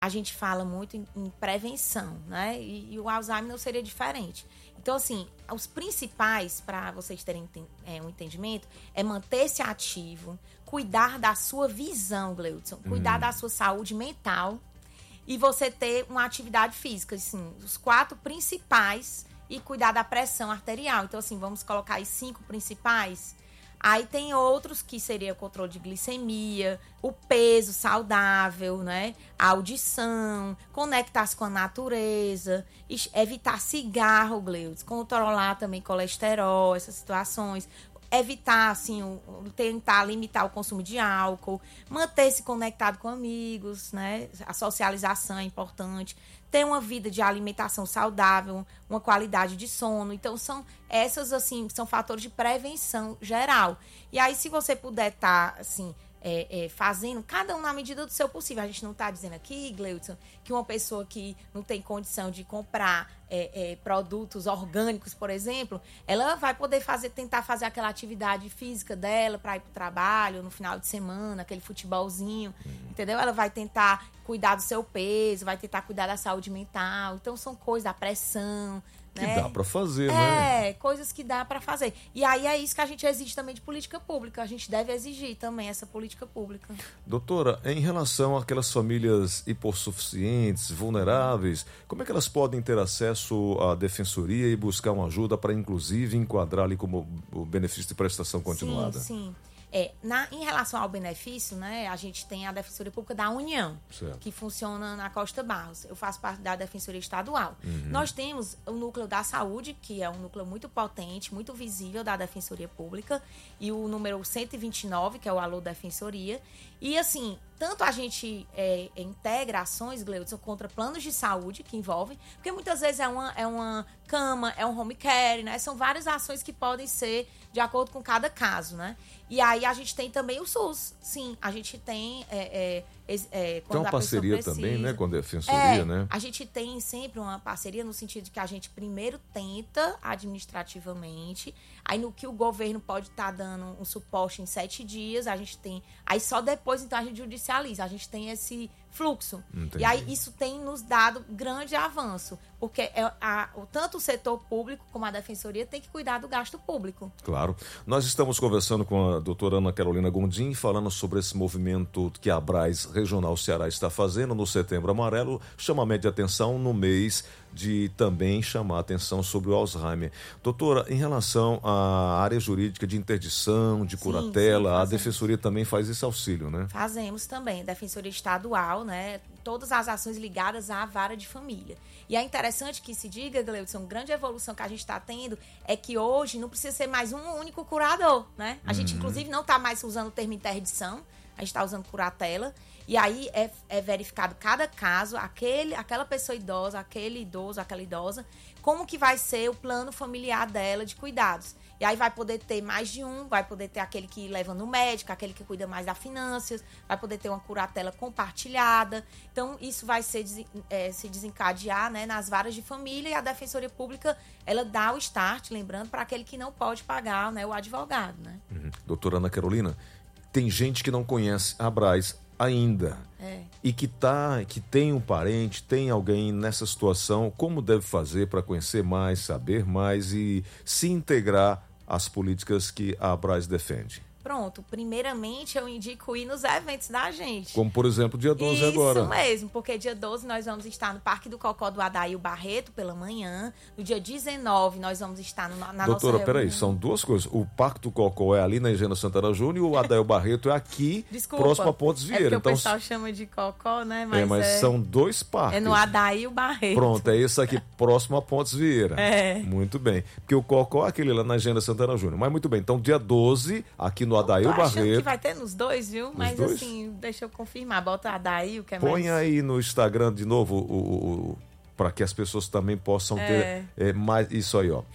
a gente fala muito em prevenção, né? E o Alzheimer não seria diferente. Então, assim, os principais, para vocês terem um entendimento, é manter-se ativo, cuidar da sua visão, Gleudson, cuidar da sua saúde mental e você ter uma atividade física, assim, os 4 principais e cuidar da pressão arterial. Então, assim, vamos colocar aí 5 principais. Aí tem outros que seria o controle de glicemia, o peso saudável, né? A audição, conectar-se com a natureza, evitar cigarro, Gleudson, controlar também colesterol, essas situações. Evitar, assim, tentar limitar o consumo de álcool, manter-se conectado com amigos, né? A socialização é importante. Ter uma vida de alimentação saudável, uma qualidade de sono. Então, são essas, assim, são fatores de prevenção geral. E aí, se você puder estar, assim, fazendo, cada um na medida do seu possível. A gente não está dizendo aqui, Gleudson, que uma pessoa que não tem condição de comprar produtos orgânicos, por exemplo, ela vai poder tentar fazer aquela atividade física dela para ir para o trabalho no final de semana, aquele futebolzinho, entendeu? Ela vai tentar cuidar do seu peso, vai tentar cuidar da saúde mental. Então, são coisas da pressão, que né? dá para fazer, né? Coisas que dá para fazer. E aí é isso que a gente exige também de política pública. A gente deve exigir também essa política pública. Doutora, em relação àquelas famílias hipossuficientes, vulneráveis, como é que elas podem ter acesso à defensoria e buscar uma ajuda para, inclusive, enquadrar ali como o benefício de prestação continuada? Sim. Em relação ao benefício, né, a gente tem a Defensoria Pública da União, certo, que funciona na Costa Barros. Eu faço parte da Defensoria Estadual. Nós temos o Núcleo da Saúde, que é um núcleo muito potente, muito visível da Defensoria Pública, e o número 129, que é o Alô Defensoria. E, assim, tanto a gente integra ações, Gleudson, contra planos de saúde que envolvem, porque muitas vezes é uma cama, é um home care, né? São várias ações que podem ser de acordo com cada caso, né? E aí a gente tem também o SUS, sim, a gente tem... Tem uma parceria também, né, com a Defensoria, né? A gente tem sempre uma parceria no sentido de que a gente primeiro tenta administrativamente, aí no que o governo pode estar dando um suporte em 7 dias, a gente tem... Aí só depois, então, a gente judicializa, a gente tem esse fluxo. Entendi. E aí isso tem nos dado grande avanço, porque tanto o setor público como a Defensoria tem que cuidar do gasto público. Claro. Nós estamos conversando com a doutora Ana Carolina Gondim, falando sobre esse movimento que a Abras Regional Ceará está fazendo no Setembro Amarelo, chamamento de atenção no mês de também chamar a atenção sobre o Alzheimer. Doutora, em relação à área jurídica de interdição, de curatela, a Defensoria também faz esse auxílio, né? Fazemos também, Defensoria Estadual, né? Todas as ações ligadas à vara de família. E é interessante que se diga, Gleudson, grande evolução que a gente está tendo é que hoje não precisa ser mais um único curador, né? A gente, inclusive, não está mais usando o termo interdição, a gente está usando curatela, e aí é verificado cada caso, aquela pessoa idosa, aquele idoso, aquela idosa, como que vai ser o plano familiar dela de cuidados. E aí vai poder ter mais de um, vai poder ter aquele que leva no médico, aquele que cuida mais das finanças, vai poder ter uma curatela compartilhada. Então, isso vai se desencadear, né, nas varas de família, e a Defensoria Pública, ela dá o start, lembrando, para aquele que não pode pagar, né, o advogado, né? Doutora Ana Carolina, tem gente que não conhece a Abras ainda e que tem um parente, tem alguém nessa situação, como deve fazer para conhecer mais, saber mais e se integrar às políticas que a Abras defende? Pronto, primeiramente eu indico ir nos eventos da gente. Como, por exemplo, dia 12 agora. Isso mesmo, porque dia 12 nós vamos estar no Parque do Cocó do Adail Barreto pela manhã. No dia 19 nós vamos estar na nossa reunião. Doutora, peraí, são duas coisas. O Parque do Cocó é ali na Engenho Santana Júnior e o Adail Barreto é aqui, próximo a Pontes Vieira. Porque então, o pessoal chama de Cocó, né? Mas são dois parques. É no Adail Barreto. Pronto, é esse aqui, próximo a Pontes Vieira. Muito bem. Porque o Cocó é aquele lá na Engenho Santana Júnior. Mas muito bem, então dia 12, aqui no Adail Barreto. Que vai ter nos dois, viu? Mas dois? Assim, deixa eu confirmar. Bota a Adail, que é Põe mais... aí no Instagram de novo para que as pessoas também possam ter mais isso aí, ó.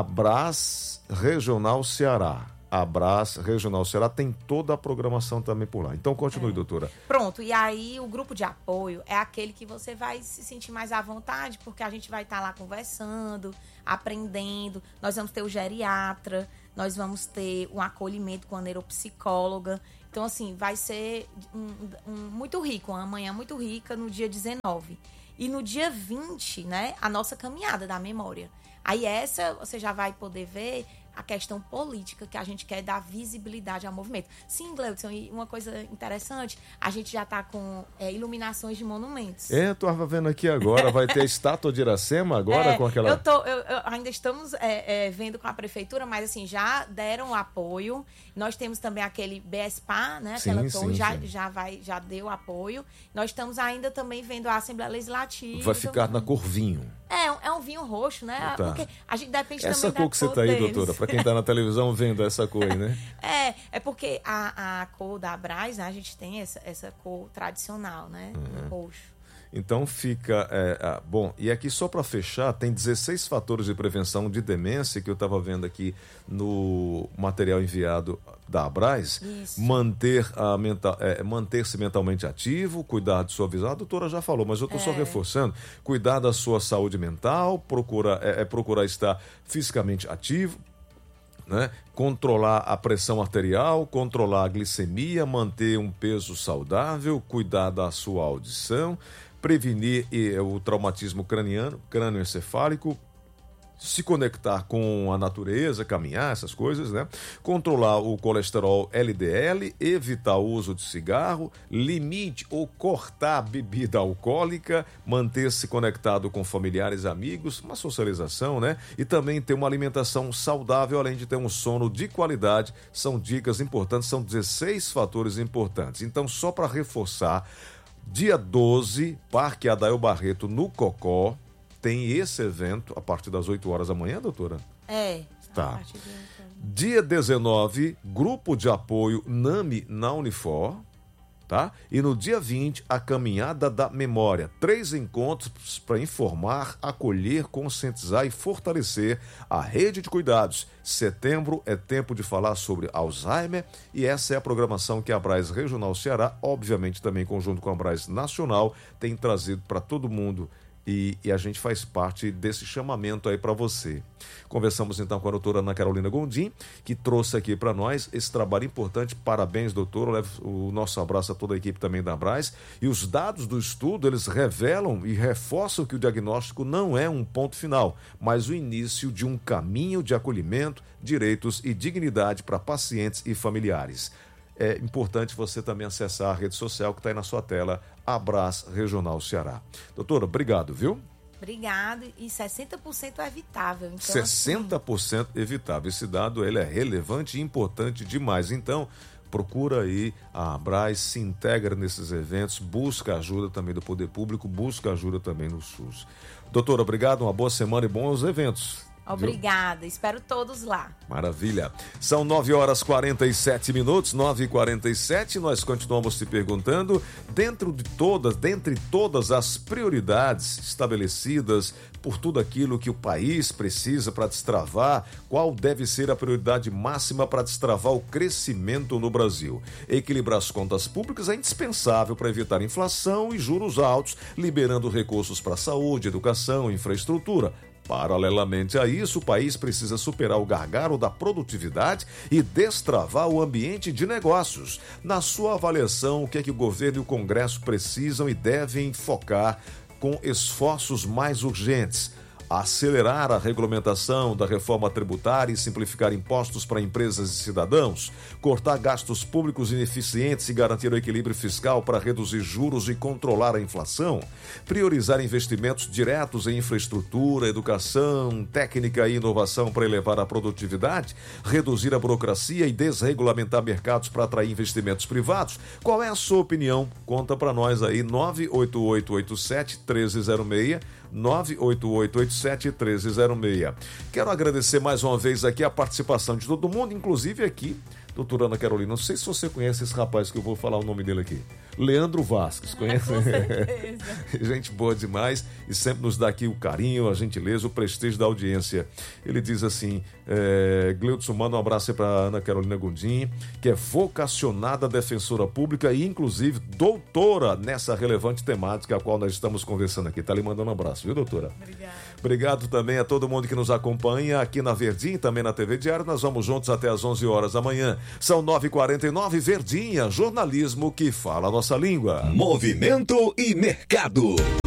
Abras Regional Ceará. Abras Regional Ceará tem toda a programação também por lá. Então continue, doutora. Pronto, e aí o grupo de apoio é aquele que você vai se sentir mais à vontade, porque a gente vai estar lá conversando, aprendendo. Nós vamos ter o geriatra, nós vamos ter um acolhimento com a neuropsicóloga. Então, assim, vai ser muito rico, uma manhã muito rica no dia 19. E no dia 20, né, a nossa caminhada da memória. Aí essa você já vai poder ver a questão política, que a gente quer dar visibilidade ao movimento. Sim, Gleudson, e uma coisa interessante, a gente já está com iluminações de monumentos. Eu estava vendo aqui agora, vai ter a estátua de Iracema agora com aquela... Ainda estamos vendo com a prefeitura, mas assim, já deram o apoio. Nós temos também aquele BSPA, né? Aquela torre, já deu apoio. Nós estamos ainda também vendo a Assembleia Legislativa. Vai ficar na cor vinho. É um vinho roxo, né? Tá. Porque a gente depende essa também da cor que você tá aí, deles. doutora, para quem está na televisão vendo essa cor aí, né? É porque a cor da Abras, né, a gente tem essa cor tradicional, né? Roxo. Então fica... bom, e aqui só para fechar, tem 16 fatores de prevenção de demência que eu estava vendo aqui no material enviado da Abras. Manter-se mentalmente ativo, cuidar de sua visão. A doutora já falou, mas eu estou só reforçando. Cuidar da sua saúde mental, procurar estar fisicamente ativo, né? Controlar a pressão arterial, controlar a glicemia, manter um peso saudável, cuidar da sua audição, prevenir o traumatismo crânioencefálico, se conectar com a natureza, caminhar, essas coisas, né? Controlar o colesterol LDL, evitar o uso de cigarro, limite ou cortar a bebida alcoólica, manter-se conectado com familiares e amigos, uma socialização, né? E também ter uma alimentação saudável, além de ter um sono de qualidade. São dicas importantes, são 16 fatores importantes. Então, só para reforçar, dia 12, Parque Adael Barreto, no Cocó, tem esse evento a partir das 8 horas da manhã, doutora? Tá. Dia 19, grupo de apoio NAMI na Unifor, tá? E no dia 20, a Caminhada da Memória. 3 encontros para informar, acolher, conscientizar e fortalecer a rede de cuidados. Setembro é tempo de falar sobre Alzheimer e essa é a programação que a Abras Regional Ceará, obviamente também em conjunto com a Abras Nacional, tem trazido para todo mundo. E a gente faz parte desse chamamento aí para você. Conversamos então com a doutora Ana Carolina Gondim, que trouxe aqui para nós esse trabalho importante. Parabéns, doutora. Levo o nosso abraço a toda a equipe também da Abras. E os dados do estudo, eles revelam e reforçam que o diagnóstico não é um ponto final, mas o início de um caminho de acolhimento, direitos e dignidade para pacientes e familiares. É importante você também acessar a rede social que está aí na sua tela, Abras Regional Ceará. Doutora, obrigado, viu? Obrigado. E 60% é evitável. Então, 60% evitável. Esse dado ele é relevante e importante demais. Então, procura aí a Abras, se integra nesses eventos, busca ajuda também do poder público, busca ajuda também no SUS. Doutora, obrigado, uma boa semana e bons eventos. Obrigada, espero todos lá. Maravilha. São 9h47, 9h47, nós continuamos te perguntando, dentre todas as prioridades estabelecidas por tudo aquilo que o país precisa para destravar, qual deve ser a prioridade máxima para destravar o crescimento no Brasil? Equilibrar as contas públicas é indispensável para evitar inflação e juros altos, liberando recursos para saúde, educação, infraestrutura. Paralelamente a isso, o país precisa superar o gargalo da produtividade e destravar o ambiente de negócios. Na sua avaliação, o que é que o governo e o Congresso precisam e devem focar com esforços mais urgentes? Acelerar a regulamentação da reforma tributária e simplificar impostos para empresas e cidadãos, cortar gastos públicos ineficientes e garantir o equilíbrio fiscal para reduzir juros e controlar a inflação, priorizar investimentos diretos em infraestrutura, educação, técnica e inovação para elevar a produtividade, reduzir a burocracia e desregulamentar mercados para atrair investimentos privados. Qual é a sua opinião? Conta para nós aí, 98887-1306, 98887-1306. Quero agradecer mais uma vez aqui a participação de todo mundo, inclusive aqui, doutora Ana Carolina. Não sei se você conhece esse rapaz que eu vou falar o nome dele aqui. Leandro Vasques, conhece? Com certeza. Gente boa demais e sempre nos dá aqui o carinho, a gentileza, o prestígio da audiência. Ele diz assim, Gleudson, manda um abraço aí para Ana Carolina Gondim, que é vocacionada defensora pública e inclusive doutora nessa relevante temática a qual nós estamos conversando aqui. Tá lhe mandando um abraço, viu, doutora? Obrigada. Obrigado também a todo mundo que nos acompanha aqui na Verdinha, também na TV Diário. Nós vamos juntos até às 11 horas da manhã. São 9h49, Verdinha, jornalismo que fala a nossa língua. Movimento e mercado.